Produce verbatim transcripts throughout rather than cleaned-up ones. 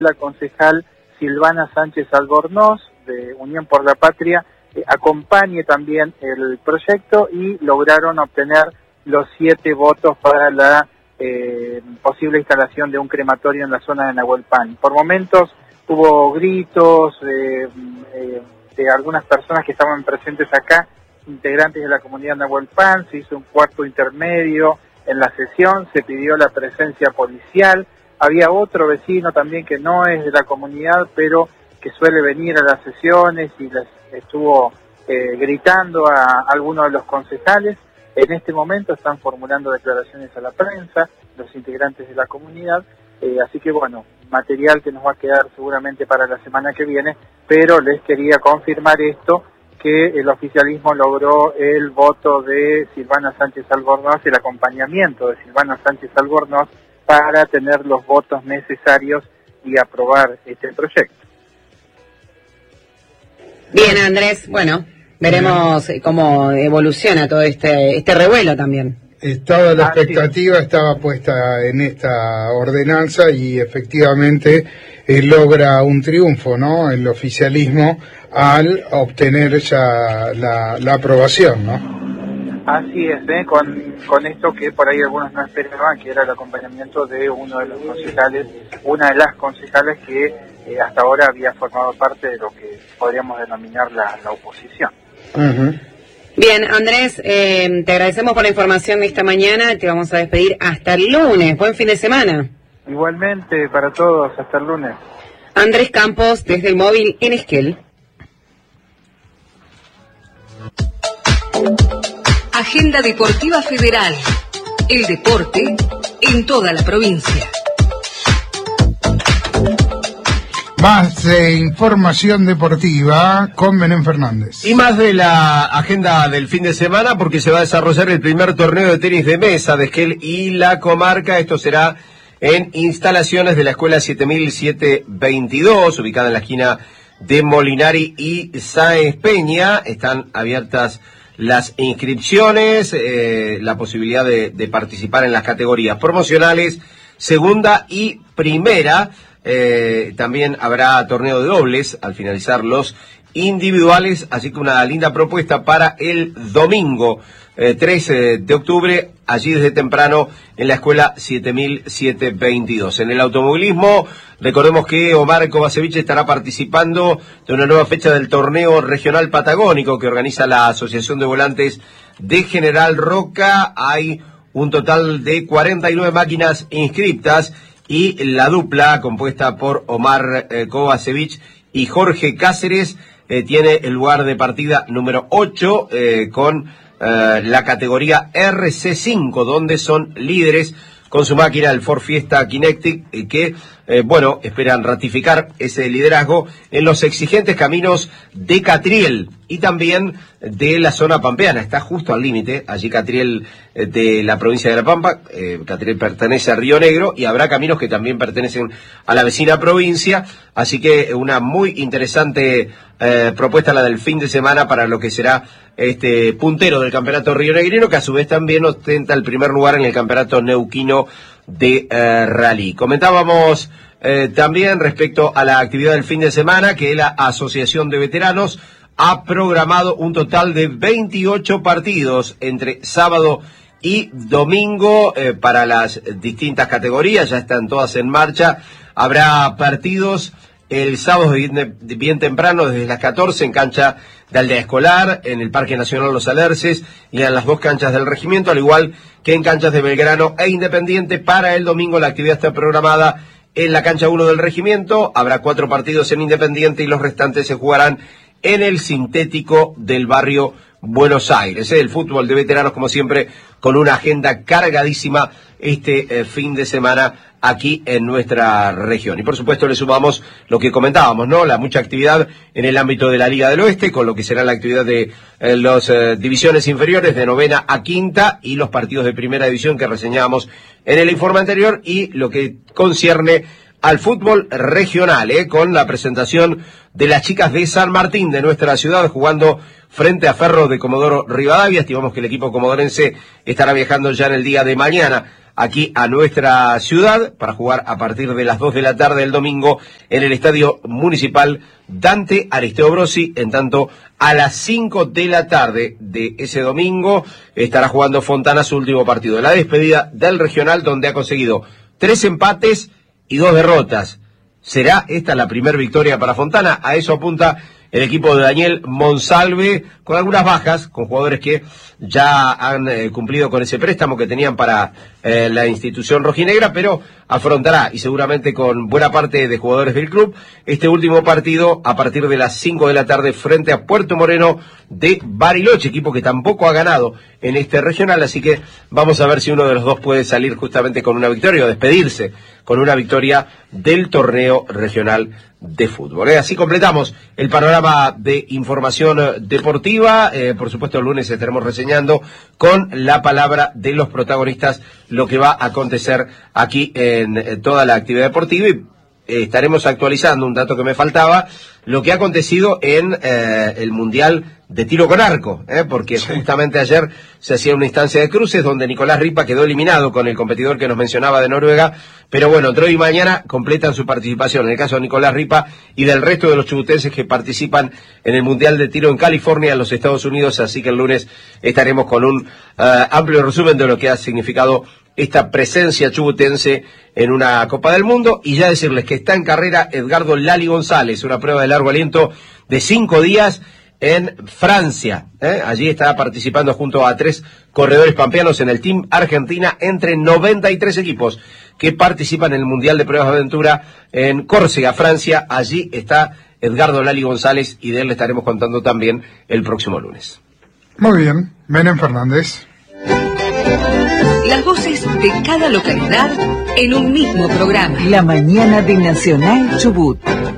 la concejal Silvana Sánchez Albornoz, de Unión por la Patria, eh, acompañe también el proyecto y lograron obtener los siete votos para la eh, posible instalación de un crematorio en la zona de Nahuelpan. Por momentos hubo gritos eh, eh, de algunas personas que estaban presentes acá, integrantes de la comunidad Nahuelpan, se hizo un cuarto intermedio en la sesión, se pidió la presencia policial. Había otro vecino también que no es de la comunidad, pero que suele venir a las sesiones y les estuvo eh, gritando a algunos de los concejales. En este momento están formulando declaraciones a la prensa, los integrantes de la comunidad, eh, así que bueno, material que nos va a quedar seguramente para la semana que viene, pero les quería confirmar esto, que el oficialismo logró el voto de Silvana Sánchez Albornoz, el acompañamiento de Silvana Sánchez Albornoz, para tener los votos necesarios y aprobar este proyecto. Bien, Andrés, bueno, veremos Bien. cómo evoluciona todo este este revuelo también. Estaba la expectativa, estaba puesta en esta ordenanza y efectivamente eh, logra un triunfo, ¿no? El oficialismo al obtener ya la, la aprobación, ¿no? Así es, ¿eh? con, con esto que por ahí algunos no esperaban, que era el acompañamiento de uno de los concejales, una de las concejales que eh, hasta ahora había formado parte de lo que podríamos denominar la, la oposición. Uh-huh. Bien, Andrés, eh, te agradecemos por la información de esta mañana, te vamos a despedir hasta el lunes, buen fin de semana. Igualmente para todos, hasta el lunes. Andrés Campos, desde el móvil en Esquel. Agenda Deportiva Federal. El deporte en toda la provincia. Más eh, información deportiva con Belén Fernández. Y más de la agenda del fin de semana, porque se va a desarrollar el primer torneo de tenis de mesa de Esquel y la comarca. Esto será en instalaciones de la Escuela siete mil setecientos veintidós, ubicada en la esquina de Molinari y Sáenz Peña. Están abiertas las inscripciones, eh, la posibilidad de, de participar en las categorías promocionales, segunda y primera. Eh, también habrá torneo de dobles al finalizar los individuales, así que una linda propuesta para el domingo eh, trece de octubre, allí desde temprano en la Escuela siete mil setecientos veintidós. En el automovilismo, recordemos que Omar Kovacevic estará participando de una nueva fecha del torneo regional patagónico que organiza la Asociación de Volantes de General Roca. Hay un total de cuarenta y nueve máquinas inscriptas y la dupla compuesta por Omar eh, Kovacevic y Jorge Cáceres eh, tiene el lugar de partida número ocho eh, con eh, la categoría R C cinco, donde son líderes con su máquina, el Ford Fiesta Kinetic, eh, que, eh, bueno, esperan ratificar ese liderazgo en los exigentes caminos de Catriel y también de la zona pampeana. Está justo al límite, allí Catriel eh, de la provincia de La Pampa. eh, Catriel pertenece a Río Negro y habrá caminos que también pertenecen a la vecina provincia, así que una muy interesante eh, propuesta la del fin de semana para lo que será este puntero del campeonato rionegrino, que a su vez también ostenta el primer lugar en el campeonato neuquino de eh, rally. Comentábamos eh, también respecto a la actividad del fin de semana que la Asociación de Veteranos ha programado un total de veintiocho partidos entre sábado y domingo eh, para las distintas categorías, ya están todas en marcha. Habrá partidos el sábado bien, bien temprano desde las catorce en cancha de Aldea Escolar, en el Parque Nacional Los Alerces y en las dos canchas del Regimiento, al igual que en canchas de Belgrano e Independiente. Para el domingo la actividad está programada en la cancha uno del Regimiento, habrá cuatro partidos en Independiente y los restantes se jugarán en el sintético del barrio Buenos Aires. El fútbol de veteranos, como siempre, con una agenda cargadísima este eh, fin de semana aquí en nuestra región. Y por supuesto le sumamos lo que comentábamos, ¿no? La mucha actividad en el ámbito de la Liga del Oeste, con lo que será la actividad de eh, las eh, divisiones inferiores de novena a quinta y los partidos de primera división que reseñábamos en el informe anterior, y lo que concierne al fútbol regional, ¿eh? Con la presentación de las chicas de San Martín, de nuestra ciudad, jugando frente a Ferro de Comodoro Rivadavia. Estimamos que el equipo comodorense estará viajando ya en el día de mañana aquí a nuestra ciudad para jugar a partir de las dos de la tarde del domingo en el Estadio Municipal Dante Aristeo Brosi. En tanto, a las cinco de la tarde de ese domingo estará jugando Fontana su último partido, la despedida del regional, donde ha conseguido tres empates y dos derrotas. ¿Será esta la primera victoria para Fontana? A eso apunta el equipo de Daniel Monsalve, con algunas bajas, con jugadores que ya han eh, cumplido con ese préstamo que tenían para eh, la institución rojinegra, pero afrontará, y seguramente con buena parte de jugadores del club, este último partido a partir de las cinco de la tarde frente a Puerto Moreno de Bariloche, equipo que tampoco ha ganado en este regional, así que vamos a ver si uno de los dos puede salir justamente con una victoria o despedirse con una victoria del torneo regional de fútbol. ¿eh? Así completamos el panorama de información deportiva. Eh, por supuesto, el lunes estaremos reseñando con la palabra de los protagonistas lo que va a acontecer aquí en, en toda la actividad deportiva, y eh, estaremos actualizando un dato que me faltaba, lo que ha acontecido en eh, el Mundial de Tiro con Arco, ¿eh? porque sí. justamente ayer se hacía una instancia de cruces donde Nicolás Ripa quedó eliminado con el competidor que nos mencionaba de Noruega, pero bueno, entre hoy y mañana completan su participación, en el caso de Nicolás Ripa y del resto de los chubutenses que participan en el Mundial de Tiro en California, en los Estados Unidos, así que el lunes estaremos con un uh, amplio resumen de lo que ha significado esta presencia chubutense en una Copa del Mundo, y ya decirles que está en carrera Edgardo Lali González, una prueba de largo aliento de cinco días en Francia. ¿eh? Allí está participando junto a tres corredores pampeanos en el Team Argentina, entre noventa y tres equipos que participan en el Mundial de Pruebas de Aventura en Córcega, Francia. Allí está Edgardo Lali González, y de él le estaremos contando también el próximo lunes. Muy bien, Menem Fernández. Las voces de cada localidad en un mismo programa. La mañana de Nacional Chubut.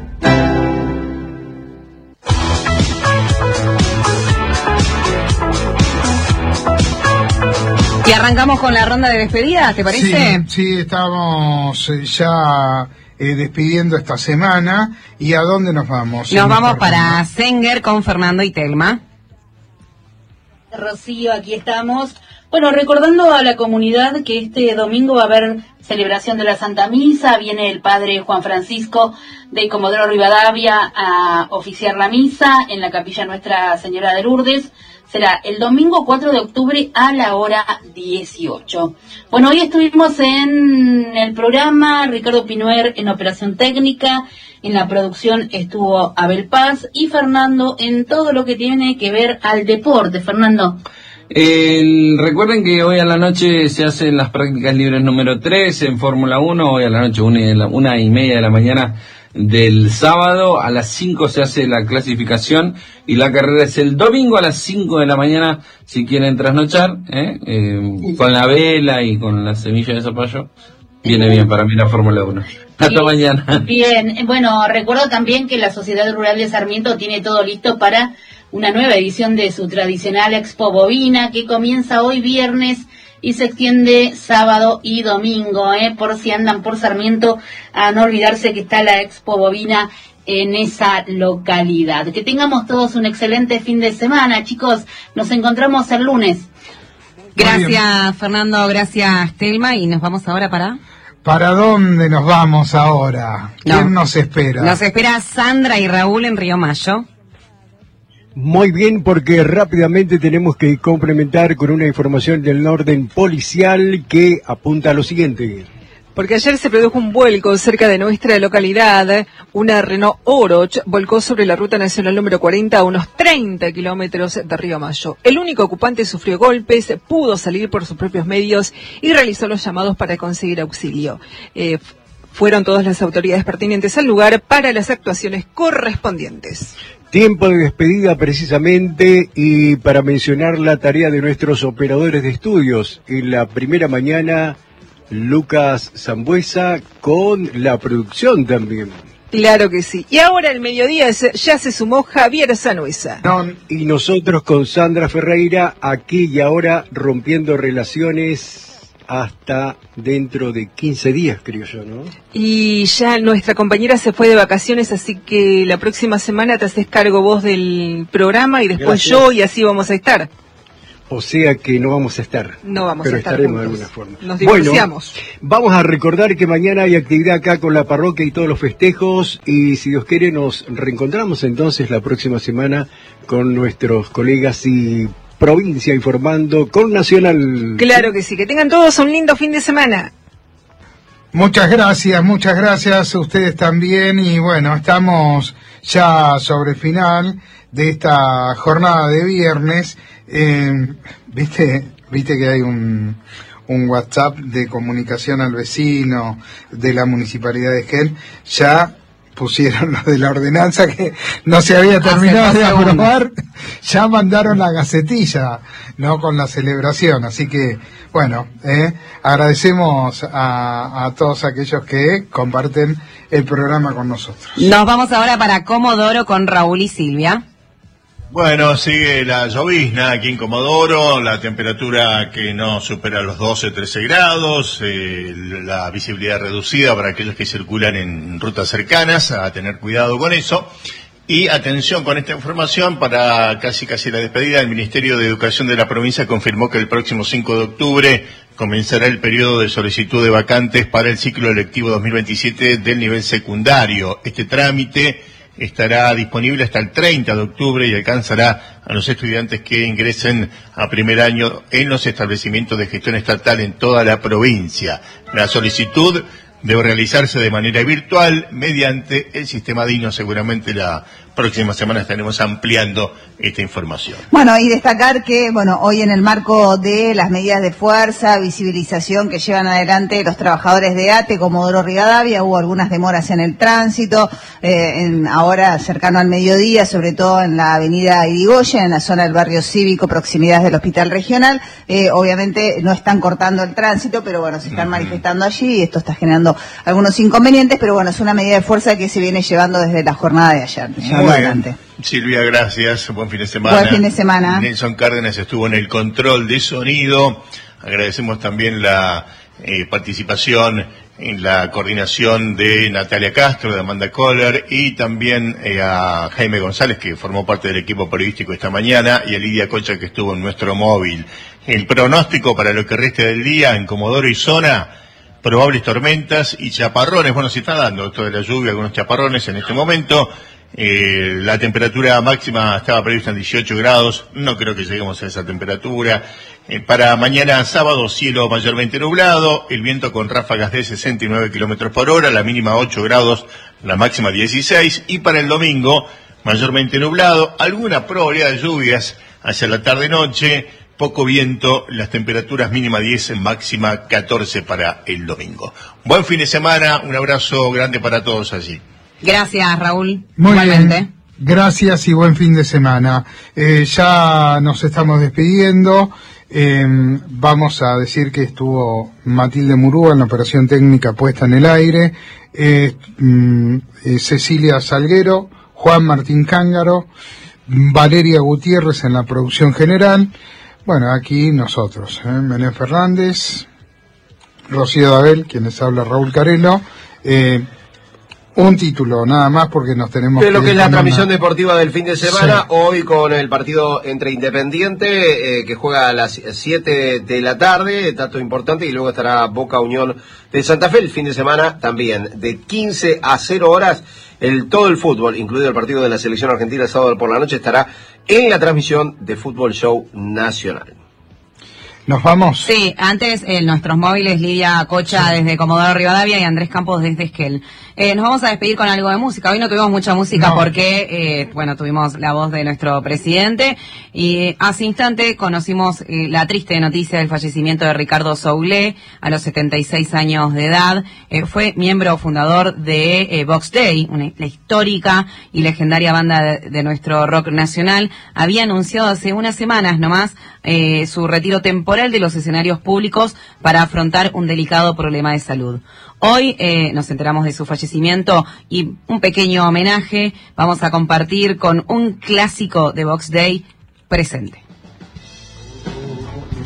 Y arrancamos con la ronda de despedida, ¿te parece? Sí, sí, estamos ya eh, despidiendo esta semana. ¿Y a dónde nos vamos? Nos vamos para Senguer con Fernando y Telma. Rocío, aquí estamos. Bueno, recordando a la comunidad que este domingo va a haber celebración de la Santa Misa. Viene el padre Juan Francisco de Comodoro Rivadavia a oficiar la misa en la capilla Nuestra Señora de Lourdes. Será el domingo cuatro de octubre a la hora dieciocho. Bueno, hoy estuvimos en el programa, Ricardo Pinuer en operación técnica, en la producción estuvo Abel Paz y Fernando en todo lo que tiene que ver al deporte. Fernando. El, recuerden que hoy a la noche se hacen las prácticas libres número tres en Fórmula uno, hoy a la noche, una y, la, una y media de la mañana del sábado, a las cinco se hace la clasificación y la carrera es el domingo a las cinco de la mañana, si quieren trasnochar, ¿eh? Eh, con la vela y con la semilla de zapallo, viene bien para mí la Fórmula uno. Hasta bien, mañana. Bien, bueno, recuerdo también que la Sociedad Rural de Sarmiento tiene todo listo para una nueva edición de su tradicional Expo Bovina, que comienza hoy viernes y se extiende sábado y domingo, ¿eh? Por si andan por Sarmiento, a no olvidarse que está la Expo Bovina en esa localidad. Que tengamos todos un excelente fin de semana, chicos. Nos encontramos el lunes. Gracias, Fernando. Gracias, Telma. Y nos vamos ahora para... ¿Para dónde nos vamos ahora? ¿Quién no. nos espera? Nos espera Sandra y Raúl en Río Mayo. Muy bien, porque rápidamente tenemos que complementar con una información del orden policial que apunta a lo siguiente. Porque ayer se produjo un vuelco cerca de nuestra localidad. Una Renault Oroch volcó sobre la ruta nacional número cuarenta a unos treinta kilómetros de Río Mayo. El único ocupante sufrió golpes, pudo salir por sus propios medios y realizó los llamados para conseguir auxilio. Eh, fueron todas las autoridades pertinentes al lugar para las actuaciones correspondientes. Tiempo de despedida precisamente, y para mencionar la tarea de nuestros operadores de estudios. En la primera mañana, Lucas Zambuesa con la producción también. Claro que sí. Y ahora el mediodía ya se sumó Javier Sanuesa. Y nosotros con Sandra Ferreira, aquí y ahora rompiendo relaciones hasta dentro de quince días, creo yo, ¿no? Y ya nuestra compañera se fue de vacaciones, así que la próxima semana te haces cargo vos del programa y después Gracias. yo, y así vamos a estar. O sea que no vamos a estar. No vamos pero a estar estaremos juntos. de alguna forma. Nos divorciamos. Bueno, vamos a recordar que mañana hay actividad acá con la parroquia y todos los festejos. Y si Dios quiere, nos reencontramos entonces la próxima semana con nuestros colegas y provincia informando con Nacional. Claro que sí. Que tengan todos un lindo fin de semana. Muchas gracias, muchas gracias a ustedes también. Y bueno, estamos ya sobre el final de esta jornada de viernes. Eh, viste, viste que hay un, un WhatsApp de comunicación al vecino de la Municipalidad de Esquel. Ya pusieron lo de la ordenanza que no se había terminado de aprobar, ya mandaron la gacetilla, ¿no? Con la celebración. Así que, bueno, eh, agradecemos a, a todos aquellos que comparten el programa con nosotros. Nos vamos ahora para Comodoro con Raúl y Silvia. Bueno, sigue la llovizna aquí en Comodoro, la temperatura que no supera los doce, trece grados, eh, la visibilidad reducida para aquellos que circulan en rutas cercanas, a tener cuidado con eso. Y atención con esta información, para casi casi la despedida, el Ministerio de Educación de la provincia confirmó que el próximo cinco de octubre comenzará el periodo de solicitud de vacantes para el ciclo lectivo dos mil veintisiete del nivel secundario. Este trámite estará disponible hasta el treinta de octubre y alcanzará a los estudiantes que ingresen a primer año en los establecimientos de gestión estatal en toda la provincia. La solicitud debe realizarse de manera virtual mediante el sistema DINO. Seguramente la próxima semana estaremos ampliando esta información. Bueno, y destacar que, bueno, hoy en el marco de las medidas de fuerza, visibilización que llevan adelante los trabajadores de ATE, Comodoro Rivadavia, hubo algunas demoras en el tránsito, eh, en, ahora cercano al mediodía, sobre todo en la avenida Irigoyen, en la zona del barrio cívico, proximidad del hospital regional. Eh, obviamente no están cortando el tránsito, pero bueno, se están uh-huh. manifestando allí y esto está generando algunos inconvenientes, pero bueno, es una medida de fuerza que se viene llevando desde la jornada de ayer. Muy bien. Silvia, gracias. Buen fin de semana. Buen fin de semana. Nelson Cárdenas estuvo en el control de sonido. Agradecemos también la eh, participación en la coordinación de Natalia Castro, de Amanda Kohler, y también eh, a Jaime González, que formó parte del equipo periodístico esta mañana, y a Lidia Cocha, que estuvo en nuestro móvil. El pronóstico para lo que reste del día en Comodoro y zona: probables tormentas y chaparrones. Bueno, se está dando esto de la lluvia, algunos chaparrones en este momento. Eh, la temperatura máxima estaba prevista en dieciocho grados, no creo que lleguemos a esa temperatura. Eh, para mañana sábado, cielo mayormente nublado, el viento con ráfagas de sesenta y nueve kilómetros por hora, la mínima ocho grados, la máxima dieciséis, y para el domingo, mayormente nublado, alguna probabilidad de lluvias hacia la tarde-noche, poco viento, las temperaturas mínima diez, máxima catorce para el domingo. Buen fin de semana, un abrazo grande para todos allí. Gracias, Raúl. Muy Igualmente. bien. Gracias y buen fin de semana. Eh, ya nos estamos despidiendo. Eh, vamos a decir que estuvo Matilde Murúa en la operación técnica puesta en el aire, eh, mm, eh, Cecilia Salguero, Juan Martín Cángaro, Valeria Gutiérrez en la producción general. Bueno, aquí nosotros, ¿eh? Belén Fernández, Rocío Dabel, quienes habla Raúl Carelo. Eh, Un título, nada más, porque nos tenemos de lo que, que es la transmisión una... deportiva del fin de semana, sí. Hoy con el partido entre Independiente, eh, que juega a las siete de la tarde, dato importante, y luego estará Boca Unión de Santa Fe. El fin de semana también, de quince a cero horas, el todo el fútbol, incluido el partido de la selección argentina el sábado por la noche, estará en la transmisión de Fútbol Show Nacional. ¿Nos vamos? Sí, antes eh, nuestros móviles, Lidia Cocha sí. desde Comodoro Rivadavia y Andrés Campos desde Esquel. Eh, nos vamos a despedir con algo de música. Hoy no tuvimos mucha música no. porque, eh, bueno, tuvimos la voz de nuestro presidente y eh, hace instante conocimos eh, la triste noticia del fallecimiento de Ricardo Soule a los setenta y seis años de edad. Eh, fue miembro fundador de eh, Box Day, una la histórica y legendaria banda de, de nuestro rock nacional. Había anunciado hace unas semanas nomás eh, su retiro temporal de los escenarios públicos para afrontar un delicado problema de salud. Hoy eh, nos enteramos de su fallecimiento y un pequeño homenaje vamos a compartir con un clásico de Box Day, Presente.